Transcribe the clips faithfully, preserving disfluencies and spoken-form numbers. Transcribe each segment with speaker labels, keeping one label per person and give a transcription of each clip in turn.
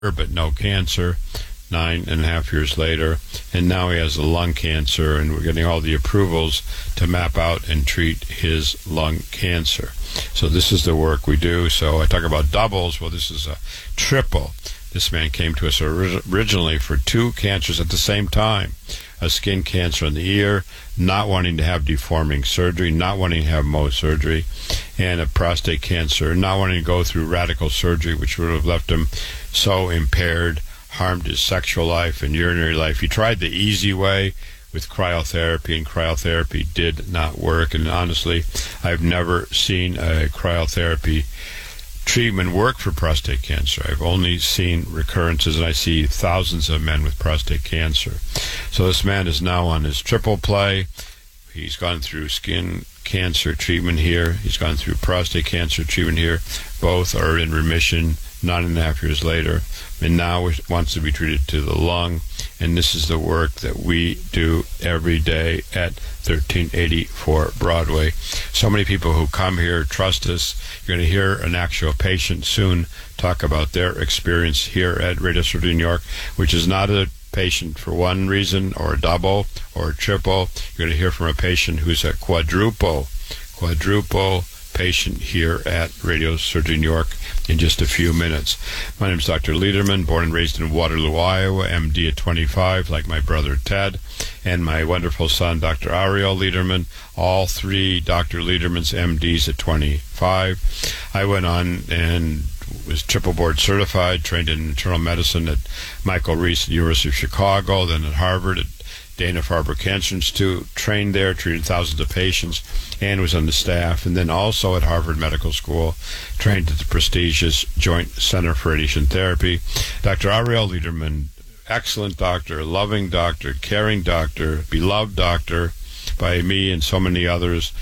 Speaker 1: but no cancer. Nine and a half years later, and now he has a lung cancer, and we're getting all the approvals to map out and treat his lung cancer. So this is the work we do. So I talk about doubles. Well, this is a triple. This man came to us originally for two cancers at the same time. A skin cancer in the ear, not wanting to have deforming surgery, not wanting to have Mohs surgery, and a prostate cancer, not wanting to go through radical surgery, which would have left him so impaired, harmed his sexual life and urinary life. He tried the easy way with cryotherapy, and cryotherapy did not work. And honestly, I've never seen a cryotherapy treatment work for prostate cancer. I've only seen recurrences, and I see thousands of men with prostate cancer. So this man is now on his triple play. He's gone through skin cancer treatment here. He's gone through prostate cancer treatment here. Both are in remission nine and a half years later, and now wants to be treated to the lung. And this is the work that we do every day at thirteen eighty-four Broadway. So many people who come here trust us. You're going to hear an actual patient soon talk about their experience here at Radio Surgery New York, which is not a patient for one reason or a double or a triple. You're going to hear from a patient who's a quadruple, quadruple patient here at Radio Surgery New York in just a few minutes. My name is Doctor Lederman, born and raised in Waterloo, Iowa, M D at twenty-five, like my brother Ted, and my wonderful son, Doctor Ariel Lederman, all three Doctor Ledermans, M Ds at twenty-five. I went on and was triple board certified, trained in internal medicine at Michael Reese at the University of Chicago, then at Harvard, at Dana-Farber Cancer Institute, trained there, treated thousands of patients, and was on the staff, and then also at Harvard Medical School, trained at the prestigious Joint Center for Radiation Therapy. Doctor Ariel Lederman, excellent doctor, loving doctor, caring doctor, beloved doctor by me and so many others,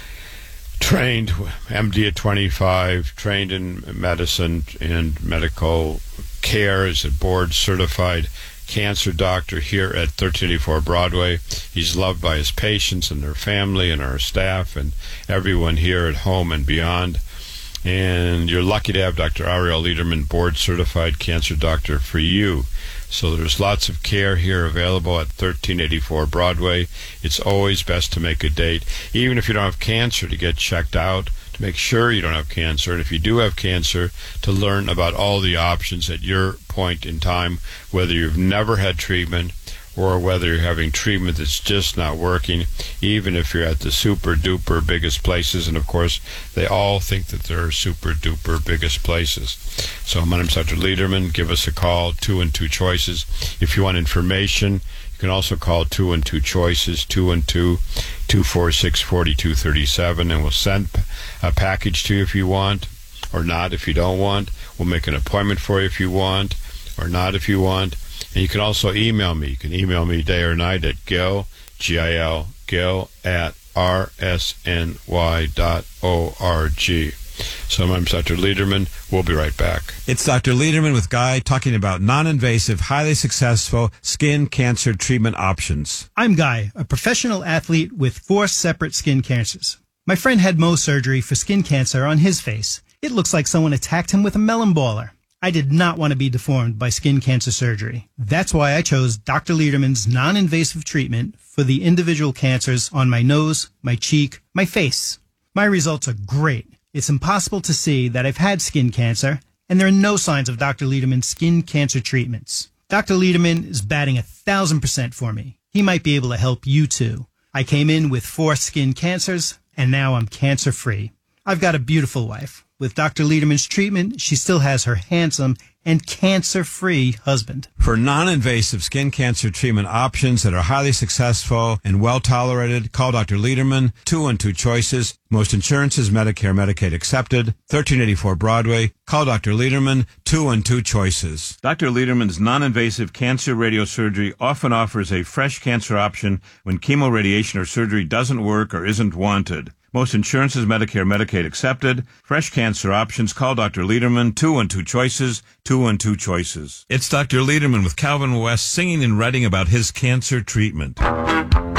Speaker 1: trained M D at twenty-five, trained in medicine and medical care, is a board certified cancer doctor here at thirteen eighty-four Broadway. He's loved by his patients and their family and our staff and everyone here at home and beyond. And you're lucky to have Doctor Ariel Lederman, board certified cancer doctor for you. So there's lots of care here available at thirteen eighty-four Broadway. It's always best to make a date, even if you don't have cancer, to get checked out, to make sure you don't have cancer. And if you do have cancer, to learn about all the options at your point in time, whether you've never had treatment or whether you're having treatment that's just not working, even if you're at the super duper biggest places. And of course, they all think that they're super duper biggest places. So my name's Doctor Lederman. Give us a call, two and two choices. If you want information, you can also call two and two choices, two and two, two four six, four two three seven, and we'll send a package to you if you want, or not if you don't want. We'll make an appointment for you if you want, or not if you want. And you can also email me. You can email me day or night at Gil, G I L, Gil at R S N Y dot O R G. So my name's Doctor Lederman. We'll be right back.
Speaker 2: It's Doctor Lederman with Guy talking about non-invasive, highly successful skin cancer treatment options.
Speaker 3: I'm Guy, a professional athlete with four separate skin cancers. My friend had Mohs surgery for skin cancer on his face. It looks like someone attacked him with a melon baller. I did not want to be deformed by skin cancer surgery. That's why I chose Doctor Lederman's non-invasive treatment for the individual cancers on my nose, my cheek, my face. My results are great. It's impossible to see that I've had skin cancer, and there are no signs of Doctor Lederman's skin cancer treatments. Doctor Lederman is batting a thousand percent for me. He might be able to help you too. I came in with four skin cancers, and now I'm cancer-free. I've got a beautiful wife. With Doctor Lederman's treatment, she still has her handsome and cancer-free husband.
Speaker 2: For non-invasive skin cancer treatment options that are highly successful and well-tolerated, call Doctor Lederman, two and two choices. Most insurances, Medicare, Medicaid accepted. thirteen eighty-four Broadway. Call Doctor Lederman, two and two choices. Doctor Lederman's non-invasive cancer radiosurgery often offers a fresh cancer option when chemoradiation or surgery doesn't work or isn't wanted. Most insurances, Medicare, Medicaid accepted. Fresh cancer options. Call Doctor Lederman, two and two choices, two and two choices. It's Doctor Lederman with Calvin West singing and writing about his cancer treatment.